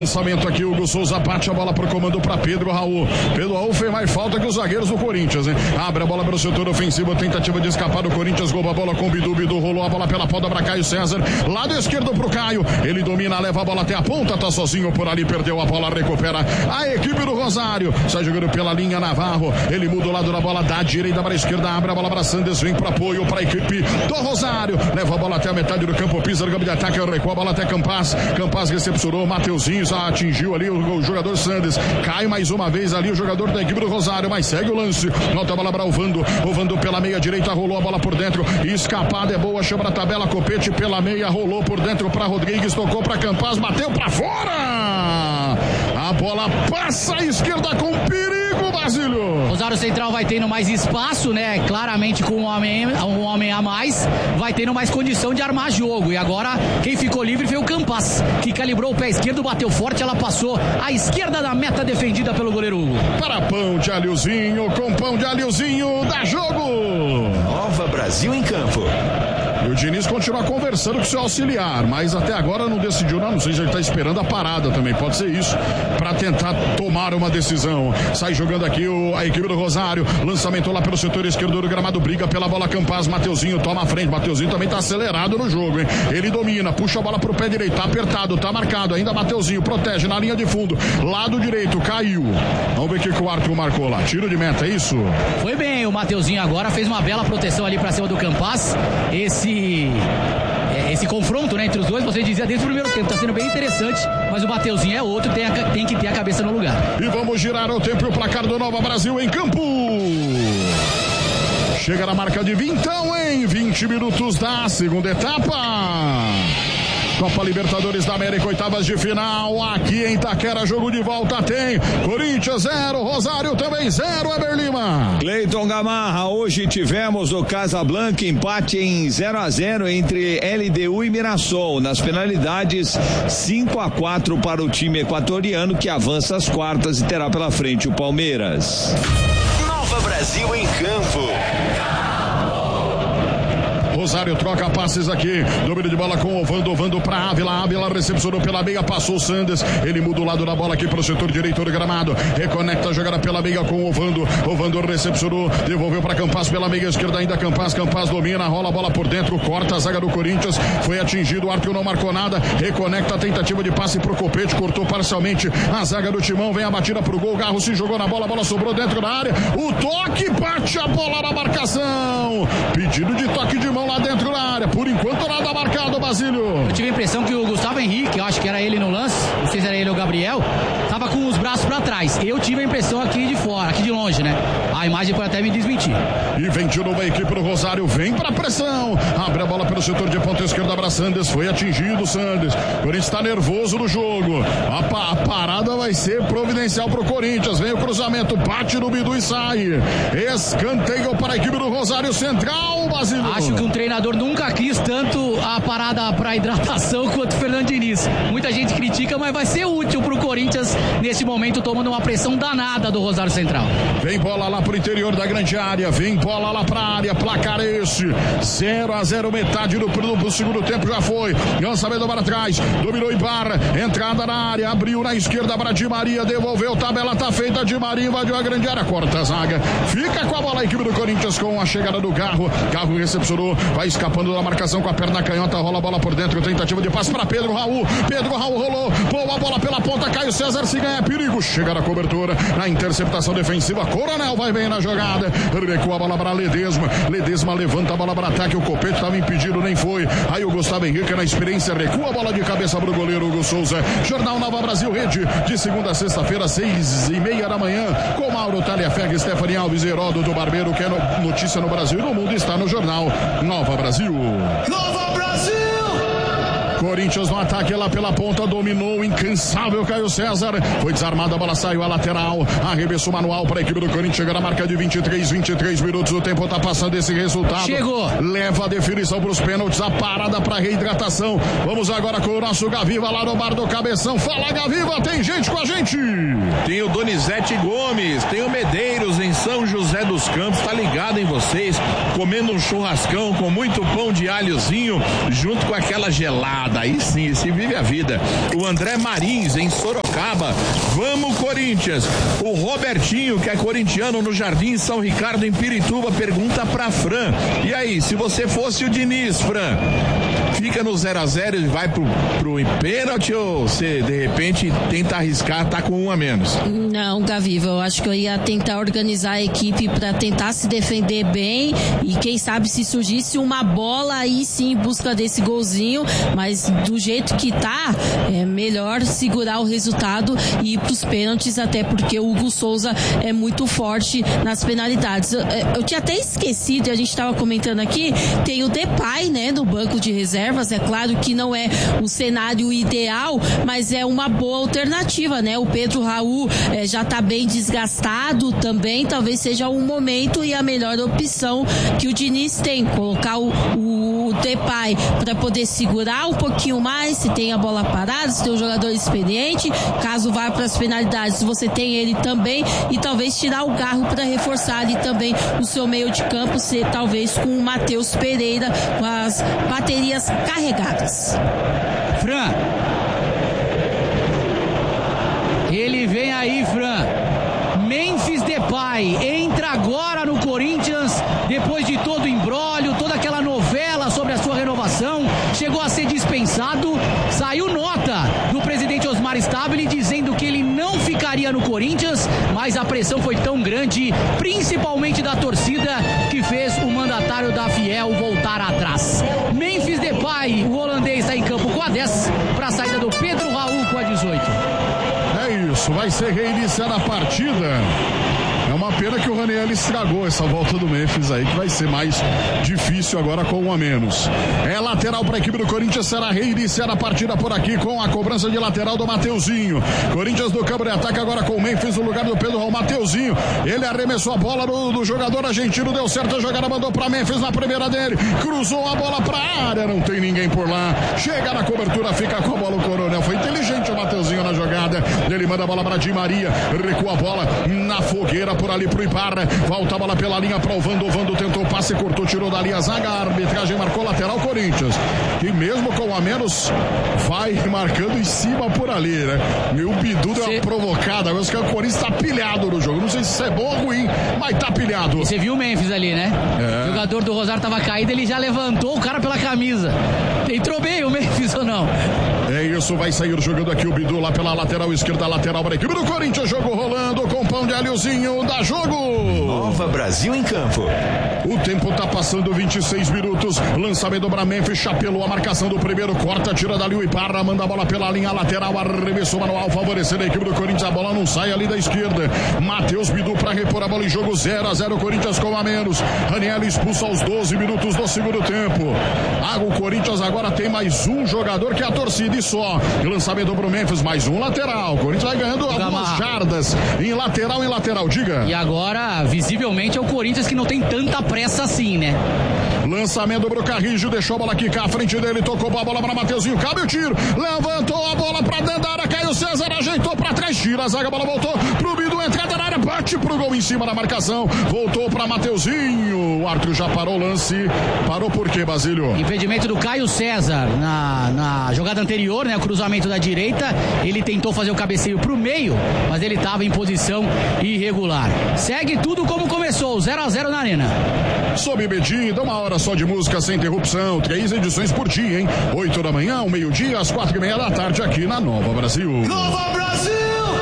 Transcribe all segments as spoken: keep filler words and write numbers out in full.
Lançamento aqui, Hugo Souza bate a bola pro comando para Pedro Raul. Pedro Raul fez mais falta que os zagueiros do Corinthians, hein? Abre a bola para o setor ofensivo, tentativa de escapar do Corinthians, rouba a bola com o Bidu, Bidu rolou a bola pela ponta para Caio César, lado esquerdo pro Caio, ele domina, leva a bola até a ponta, tá sozinho por ali, perdeu a bola, recupera a equipe do Rosário, sai jogando pela linha Navarro, ele muda o lado da bola da direita para a esquerda, abre a bola para Sandes, vem pro apoio para a equipe do Rosário, leva a bola até a metade do campo, pisa no campo de ataque, recua a bola até Campas, Campas recepcionou, Mateuzinho atingiu ali o, o jogador Sandes, cai mais uma vez ali o jogador da equipe do Rosário, mas segue o lance, nota a bola para o Vando, o Vando pela meia direita, rolou a bola por dentro, escapada é boa, chama a tabela, Copete pela meia, rolou por dentro para Rodrigues, tocou para Campas, bateu para fora, a bola passa à esquerda com perigo, Basílio. Rosário Central vai tendo mais espaço, né, claramente com um homem, um homem a mais, vai tendo mais condição de armar jogo, e agora quem ficou livre foi o Campas, que calibrou o pé esquerdo, bateu forte, ela passou à esquerda da meta defendida pelo goleiro Hugo. Para pão de alhozinho, com pão de alhozinho, dá jogo! Nova Brasil em campo. E o Diniz continua conversando com o seu auxiliar, mas até agora não decidiu, não, não sei se ele está esperando a parada também, pode ser isso, para tentar tomar uma decisão. Sai jogando aqui o, a equipe do Rosário, lançamento lá pelo setor esquerdo do gramado, briga pela bola Campas, Mateuzinho toma a frente, Mateuzinho também está acelerado no jogo, hein? Ele domina, puxa a bola pro pé direito, tá apertado, tá marcado, ainda Mateuzinho, protege na linha de fundo, lado direito, caiu. Vamos ver o que, que o árbitro marcou lá, tiro de meta, é isso? Foi bem, o Mateuzinho agora fez uma bela proteção ali pra cima do Campas, esse esse confronto, né, entre os dois, você dizia desde o primeiro tempo, tá sendo bem interessante, mas o Mateuzinho é outro, tem, a, tem que ter a cabeça no lugar. E vamos girar o tempo e o placar do Nova Brasil em campo. Chega na marca de vintão, em vinte minutos da segunda etapa. Copa Libertadores da América, oitavas de final, aqui em Itaquera, jogo de volta tem Corinthians zero, Rosário também zero, Eber Lima. Cleiton Gamarra, hoje tivemos o Casablanca empate em zero a zero entre L D U e Mirassol, nas penalidades cinco a quatro para o time equatoriano, que avança às quartas e terá pela frente o Palmeiras. Nova Brasil em campo. Rosário troca passes aqui, domínio de bola com o Vando, Vando pra Ávila, Ávila recepcionou pela meia, passou o Sandes, ele muda o lado da bola aqui pro setor direito do gramado, reconecta a jogada pela meia com o Vando, o Vando recepcionou, devolveu pra Campas pela meia esquerda, ainda Campas, Campas domina, rola a bola por dentro, corta a zaga do Corinthians, foi atingido, o árbitro não marcou nada, reconecta a tentativa de passe pro Copete, cortou parcialmente a zaga do Timão, vem a batida pro gol, Garro se jogou na bola, a bola sobrou dentro da área, o toque, bate a bola na marcação, pedido de toque de mão lá dentro da área, por enquanto nada marcado, Basílio. Eu tive a impressão que o Gustavo Henrique, eu acho que era ele no lance, não sei se era ele ou o Gabriel, tava com os braços pra trás. Eu tive a impressão aqui de fora, aqui de longe, né? A imagem pode até me desmentir. E vem de novo a equipe do Rosário, vem pra pressão, abre a bola pelo setor de ponta esquerda para Sandes, foi atingido Sandes, o Corinthians está nervoso no jogo, a, pa- a parada vai ser providencial pro Corinthians, vem o cruzamento, bate no Bidu e sai, escanteio para a equipe do Rosário Central, Basílio. Acho que um treinador nunca quis tanto a parada para hidratação quanto o Fernando Diniz. Muita gente critica, mas vai ser útil pro Corinthians nesse momento, tomando uma pressão danada do Rosário Central. Vem bola lá pro interior da grande área, vem bola lá pra área, placar esse, zero a zero, metade do, do, do segundo tempo já foi, lançamento para trás, dominou Ibarra, entrada na área, abriu na esquerda para Di Maria, devolveu, tabela tá feita, Di Maria invadiu a grande área, corta a zaga, fica com a bola a equipe do Corinthians com a chegada do Garro, Garro recepcionou, vai escapando da marcação com a perna canhota, rola a bola por dentro, tentativa de passe para Pedro Raul, Pedro Raul rolou, boa bola pela ponta, Caio César se ganha, perigo, chega na cobertura, na interceptação defensiva, Coronel vai bem na jogada, recua a bola para Ledesma, Ledesma levanta a bola para ataque, o Copete estava impedido, nem foi, aí o Gustavo Henrique na experiência, recua a bola de cabeça para o goleiro Hugo Souza, Jornal Nova Brasil Rede, de segunda a sexta-feira, seis e meia da manhã, com Mauro Taliaferg, Stephanie Alves e Heródoto Barbeiro, que é no, notícia no Brasil e no mundo, está no Jornal Nova Brasil. Nova Brasil! Corinthians no ataque lá pela ponta, dominou o incansável Caio César, foi desarmada, a bola saiu à lateral, arremesso manual para a equipe do Corinthians, chega na marca de vinte e três, vinte e três minutos, o tempo tá passando esse resultado. Chegou! Leva a definição para os pênaltis, a parada para reidratação. Vamos agora com o nosso Gaviva lá no bar do Cabeção. Fala, Gaviva, tem gente com a gente! Tem o Donizete Gomes, tem o Medeiros em São José dos Campos, tá ligado em vocês, comendo um churrascão com muito pão de alhozinho, junto com aquela gelada. daí sim, se vive a vida. O André Marins, em Sorocaba. Vamos, Corinthians. O Robertinho, que é corintiano, no Jardim São Ricardo, em Pirituba, pergunta pra Fran. E aí, se você fosse o Diniz, Fran, fica no zero a zero e vai pro, pro pênalti, ou você, de repente, tenta arriscar, tá com um a menos? Não, Gaviva, eu acho que eu ia tentar organizar a equipe para tentar se defender bem e quem sabe se surgisse uma bola aí sim em busca desse golzinho, mas do jeito que tá, é melhor segurar o resultado e ir pros pênaltis, até porque o Hugo Souza é muito forte nas penalidades. Eu, eu tinha até esquecido, a gente tava comentando aqui, tem o Depay, né, no banco de reservas. É claro que não é o cenário ideal, mas é uma boa alternativa, né? O Pedro Raul é, já tá bem desgastado também, talvez seja um momento e a melhor opção que o Diniz tem, colocar o, o Depay para poder segurar um pouquinho mais, se tem a bola parada, se tem um jogador experiente, caso vá para as penalidades, você tem ele também, e talvez tirar o Garro para reforçar ali também o seu meio de campo, ser talvez com o Matheus Pereira, com as baterias carregadas. Fran, ele vem aí, Fran. Memphis Depay entra agora no Corinthians depois de todo o imbróglio, toda aquela novela sobre a sua renovação. Chegou a ser dispensado. Saiu nota do presidente Osmar Stabile dizendo que ele não ficaria no Corinthians, mas a pressão foi tão grande, principalmente da torcida, que fez o mandatário da Fiel voltar atrás. Memphis Depay, o holandês, está em campo com a dez para a saída do Pedro Raul com a dezoito. É isso, vai ser reiniciada a partida. É uma pena que o Raniel estragou essa volta do Memphis aí, que vai ser mais difícil agora com um a menos. É lateral para a equipe do Corinthians, será reiniciada a partida por aqui com a cobrança de lateral do Mateuzinho. Corinthians do campo de ataque agora com o Memphis no lugar do Pedro Raul. Mateuzinho, ele arremessou a bola do, do jogador argentino, deu certo a jogada, mandou para Memphis na primeira dele, cruzou a bola para a área, não tem ninguém por lá, chega na cobertura, fica com a bola o Coronel. Foi inteligente o Mateuzinho na jogada, ele manda a bola para Di Maria, recua a bola na fogueira por ali pro Ibarra, volta a bola pela linha para o Vando, o Vando tentou passe, cortou, tirou dali a zaga, a arbitragem marcou lateral Corinthians, que mesmo com a menos vai marcando em cima por ali, né? E o Bidu deu uma provocada, mas que o Corinthians tá pilhado no jogo, não sei se isso é bom ou ruim, mas tá pilhado. E você viu o Memphis ali, né? É. O jogador do Rosário tava caído, ele já levantou o cara pela camisa. Entrou bem o Memphis ou não? É isso, vai sair jogando aqui o Bidu lá pela lateral esquerda, lateral para a equipe do Corinthians, jogo rolando com pão de alhozinho da jogo. Nova Brasil em campo. O tempo tá passando vinte e seis minutos, lançamento para Memphis, chapelou a marcação do primeiro, corta, tira dali o Ibarra, manda a bola pela linha lateral, arremessou manual, favorecendo a equipe do Corinthians, a bola não sai ali da esquerda. Matheus Bidu para repor a bola em jogo, zero a zero, Corinthians com a menos. Raniel expulso aos doze minutos do segundo tempo. Ah, o Corinthians agora tem mais um jogador que é a torcida e só. Lançamento pro Memphis, mais um lateral. O Corinthians vai ganhando algumas jardas em lateral, em lateral, diga. E agora, visivelmente, é o Corinthians que não tem tanta pressa assim, né? Lançamento pro Carrijo, deixou a bola quicar à frente dele, tocou a bola para Mateuzinho, cabe o tiro, levantou a bola pra dentro da área, Caio César ajeitou pra trás, tira a zaga, a bola voltou pro Bidu, entrada na área, bate pro gol em cima da marcação, voltou pra Mateuzinho, o árbitro já parou o lance, parou por quê, Basílio? Impedimento do Caio César na, na jogada anterior, né, o cruzamento da direita, ele tentou fazer o cabeceio pro meio, mas ele tava em posição irregular. Segue tudo como começou, zero a zero na arena. Sob medida, uma hora só de música sem interrupção, três edições por dia, hein? Oito da manhã, ao meio-dia, às quatro e meia da tarde, aqui na Nova Brasil. Nova Brasil!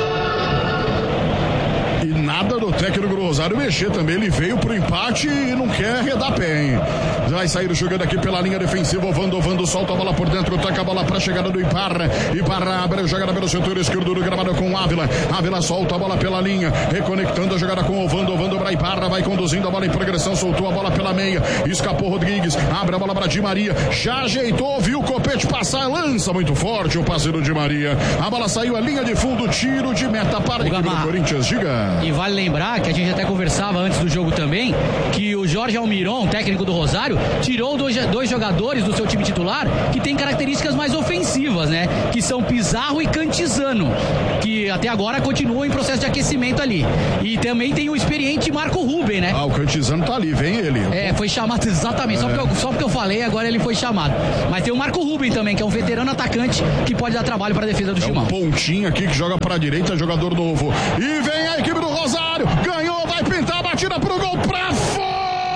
E nada do técnico do Rosário mexer também, ele veio pro empate e não quer arredar pé, hein? Vai sair jogando aqui pela linha defensiva, o Vando, o Vando solta a bola por dentro, toca a bola pra chegada do Ibarra, Ibarra abre a jogada pelo setor esquerdo do gramado com o Ávila, Ávila solta a bola pela linha, reconectando a jogada com o Vando, o Vando pra Ibarra, vai conduzindo a bola em progressão, soltou a bola pela meia, escapou Rodrigues, abre a bola pra Di Maria, já ajeitou, viu o Copete passar, lança muito forte o passe do Di Maria, a bola saiu à linha de fundo, tiro de meta para a equipe do Corinthians, diga. E vale lembrar que a gente até conversava antes do jogo também, que o Jorge Almiron, técnico do Rosário, tirou dois, dois jogadores do seu time titular que tem características mais ofensivas, né? Que são Pizarro e Cantizano, que até agora continuam em processo de aquecimento ali. E também tem o experiente Marco Ruben, né? Ah, o Cantizano tá ali, vem ele. É, foi chamado exatamente, é. só, porque eu, só porque eu falei, agora ele foi chamado. Mas tem o Marco Ruben também, que é um veterano atacante que pode dar trabalho para a defesa do é Timão. Um pontinho aqui que joga para a direita, jogador novo. E vem a equipe do Rosário, ganhou, vai pintar, batida pro gol, pra fora!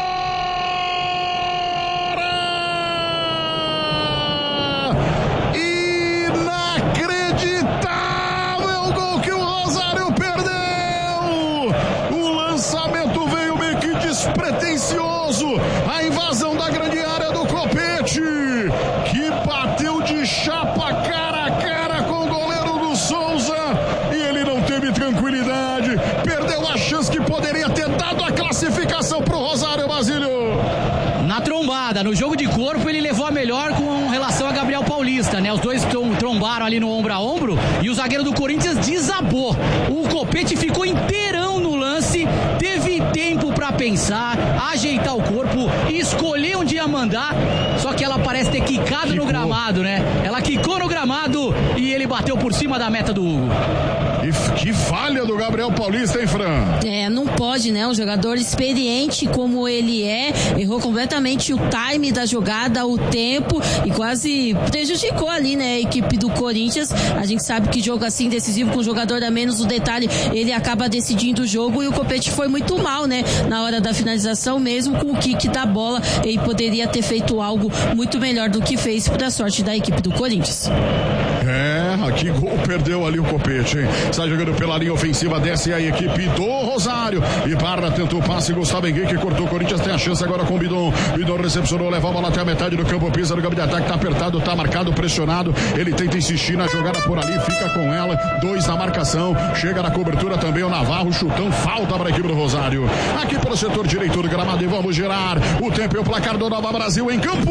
Inacreditável gol que o Rosário perdeu! O lançamento veio meio que despretensioso, a invasão da grande área do Copete, que bateu de chapa cara a cara com o goleiro do Souza, e ele não teve tranquilidade, perdeu a chance que poderia ter dado a classificação pro Rosário, Basílio. Na trombada, no jogo de corpo, ele levou a melhor com relação a Gabriel Paulista, né? Os dois trombaram ali no ombro a ombro e o zagueiro do Corinthians desabou. O Copete ficou inteirão no lance, teve tempo pra pensar, ajeitar o corpo, escolher onde ia mandar, só que ela parece ter quicado Quicou. no gramado, né? Ela quicou no gramado e ele bateu por cima da meta do Hugo. E que falha do Gabriel Paulista, hein, Fran? É, não pode, né? Um jogador experiente como ele é, errou completamente o time da jogada, o tempo, e quase prejudicou ali, né, a equipe do Corinthians. A gente sabe que jogo assim decisivo, com o jogador a menos, o detalhe, ele acaba decidindo o jogo, e o Copete foi muito mal, né, na hora da finalização, mesmo com o kick da bola, ele poderia ter feito algo muito melhor do que fez, para a sorte da equipe do Corinthians. É, que gol perdeu ali o Copete, hein? Está jogando pela linha ofensiva, desce a equipe do Rosário. E Barra tentou o passe, Gustavo Henrique cortou, o Corinthians tem a chance agora com o Bidon. Bidon recepcionou, leva a bola até a metade do campo, pisa no campo de ataque, tá apertado, tá marcado, pressionado. Ele tenta insistir na jogada por ali, fica com ela, dois na marcação, chega na cobertura também o Navarro, chutão, falta para a equipe do Rosário. Aqui pelo setor direito do gramado, e vamos girar o tempo e o placar do Nova Brasil em campo.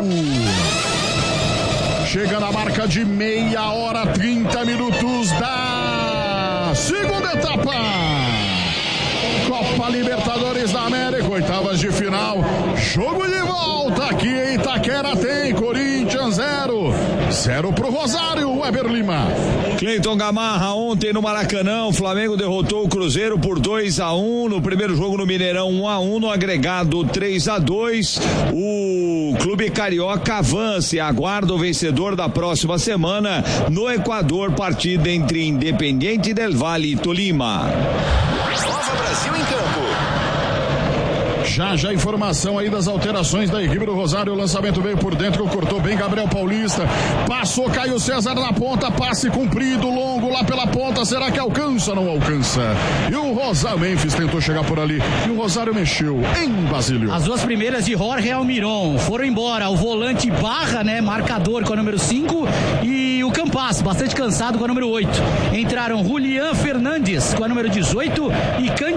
Chega na marca de meia hora, trinta minutos da segunda etapa. Copa Libertadores da América, oitavas de final. Jogo de volta aqui em Itaquera, tem Corinthians zero. Zero pro Rosário, Weber Lima. Cleiton Gamarra, ontem no Maracanã, o Flamengo derrotou o Cruzeiro por dois a um. No primeiro jogo no Mineirão, um a um. No agregado, três a dois. O Clube Carioca avança e aguarda o vencedor da próxima semana no Equador, partida entre Independiente del Valle e Tolima. Nova Brasil em campo. Já já informação aí das alterações da equipe do Rosário. O lançamento veio por dentro, cortou bem Gabriel Paulista, passou Caio César na ponta, passe comprido, longo lá pela ponta, será que alcança? Não alcança. E o Rosário, Memphis tentou chegar por ali e o Rosário mexeu em Basílio. As duas primeiras de Jorge Almiron foram embora, o volante Barra, né, marcador com a número cinco, e o Campas, bastante cansado, com a número oito. Entraram Julián Fernandes com a número dezoito e Can